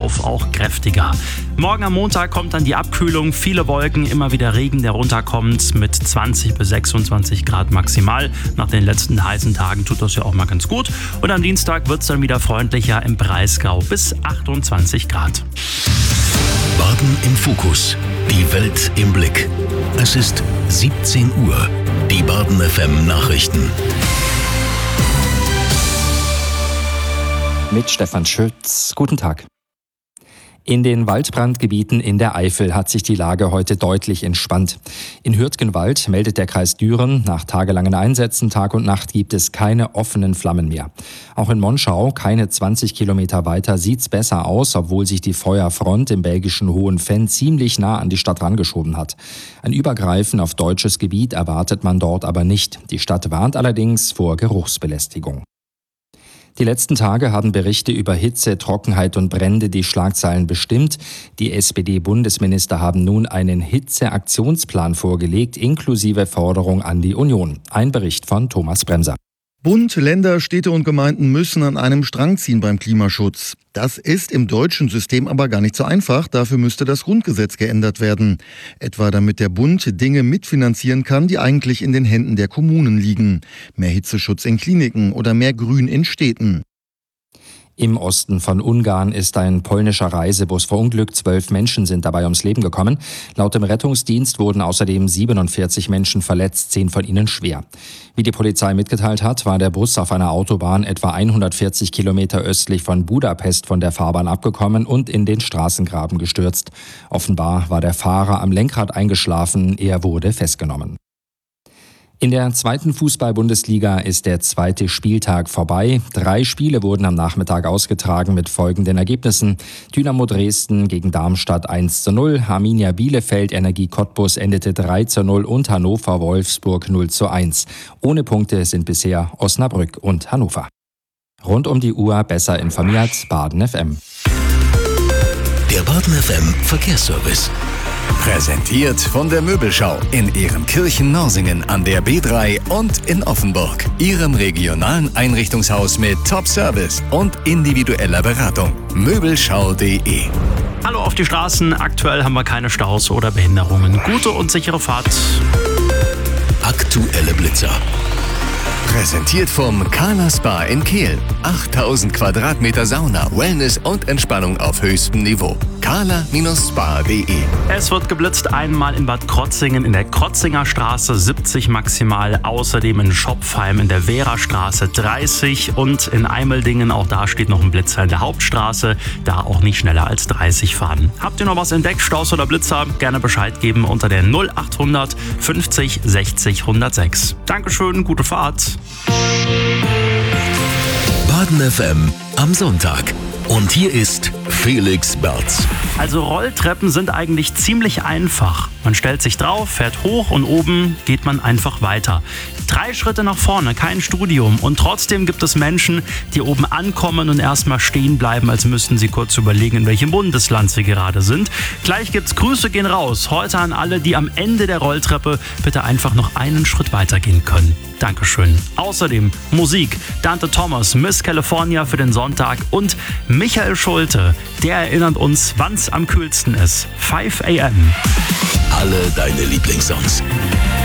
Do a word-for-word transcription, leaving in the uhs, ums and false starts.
Verlauf auch kräftiger. Morgen am Montag kommt dann die Abkühlung, viele Wolken, immer wieder Regen, der runterkommt mit zwanzig bis sechsundzwanzig Grad maximal. Nach den letzten heißen Tagen tut das ja auch mal ganz gut. Und am Dienstag wird es dann wieder freundlicher im Breisgau bis achtundzwanzig Grad. Baden im Fokus. Die Welt im Blick. Es ist siebzehn Uhr. Die Baden F M Nachrichten. Mit Stefan Schütz. Guten Tag. In den Waldbrandgebieten in der Eifel hat sich die Lage heute deutlich entspannt. In Hürtgenwald meldet der Kreis Düren, nach tagelangen Einsätzen Tag und Nacht gibt es keine offenen Flammen mehr. Auch in Monschau, keine zwanzig Kilometer weiter, sieht's besser aus, obwohl sich die Feuerfront im belgischen Hohenfenn ziemlich nah an die Stadt rangeschoben hat. Ein Übergreifen auf deutsches Gebiet erwartet man dort aber nicht. Die Stadt warnt allerdings vor Geruchsbelästigung. Die letzten Tage haben Berichte über Hitze, Trockenheit und Brände die Schlagzeilen bestimmt. Die S P D-Bundesminister haben nun einen Hitzeaktionsplan vorgelegt, inklusive Forderung an die Union. Ein Bericht von Thomas Bremser. Bund, Länder, Städte und Gemeinden müssen an einem Strang ziehen beim Klimaschutz. Das ist im deutschen System aber gar nicht so einfach. Dafür müsste das Grundgesetz geändert werden. Etwa damit der Bund Dinge mitfinanzieren kann, die eigentlich in den Händen der Kommunen liegen. Mehr Hitzeschutz in Kliniken oder mehr Grün in Städten. Im Osten von Ungarn ist ein polnischer Reisebus verunglückt. Zwölf Menschen sind dabei ums Leben gekommen. Laut dem Rettungsdienst wurden außerdem siebenundvierzig Menschen verletzt, zehn von ihnen schwer. Wie die Polizei mitgeteilt hat, war der Bus auf einer Autobahn etwa hundertvierzig Kilometer östlich von Budapest von der Fahrbahn abgekommen und in den Straßengraben gestürzt. Offenbar war der Fahrer am Lenkrad eingeschlafen, er wurde festgenommen. In der zweiten Fußball-Bundesliga ist der zweite Spieltag vorbei. Drei Spiele wurden am Nachmittag ausgetragen mit folgenden Ergebnissen. Dynamo Dresden gegen Darmstadt eins zu null, Arminia Bielefeld Energie Cottbus endete drei zu null und Hannover Wolfsburg null zu eins. Ohne Punkte sind bisher Osnabrück und Hannover. Rund um die Uhr besser informiert, Baden F M. Der Baden F M Verkehrsservice. Präsentiert von der Möbelschau in Ehrenkirchen-Norsingen an der B drei und in Offenburg. Ihrem regionalen Einrichtungshaus mit Top-Service und individueller Beratung. Möbelschau punkt de. Hallo auf die Straßen. Aktuell haben wir keine Staus oder Behinderungen. Gute und sichere Fahrt. Aktuelle Blitzer. Präsentiert vom Kala Spa in Kehl. achttausend Quadratmeter Sauna, Wellness und Entspannung auf höchstem Niveau. kala Spa punkt de. Es wird geblitzt einmal in Bad Krotzingen in der Krotzinger Straße siebzig maximal, außerdem in Schopfheim in der Wehrastraße dreißig und in Eimeldingen, auch da steht noch ein Blitzer in der Hauptstraße, da auch nicht schneller als dreißig fahren. Habt ihr noch was entdeckt, Staus oder Blitzer? Gerne Bescheid geben unter der null achthundert fünfzig sechzig hundertsechs. Dankeschön, gute Fahrt. Baden F M am Sonntag. Und hier ist Felix Berz. Also Rolltreppen sind eigentlich ziemlich einfach. Man stellt sich drauf, fährt hoch und oben geht man einfach weiter. Drei Schritte nach vorne, kein Studium. Und trotzdem gibt es Menschen, die oben ankommen und erstmal stehen bleiben, als müssten sie kurz überlegen, in welchem Bundesland sie gerade sind. Gleich gibt's Grüße gehen raus. Heute an alle, die am Ende der Rolltreppe bitte einfach noch einen Schritt weitergehen können. Dankeschön. Außerdem Musik. Dante Thomas, Miss California für den Sonntag und Michael Schulte. Der erinnert uns, wann's am kühlsten ist. fünf a m. Alle deine Lieblingssongs.